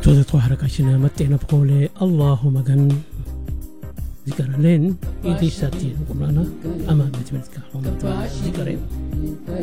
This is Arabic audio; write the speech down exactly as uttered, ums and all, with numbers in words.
توضيط حركة متينا بقول اللهم جن ذكر لين إيدي ساتين قمنا أما بتملك حوم ذكرين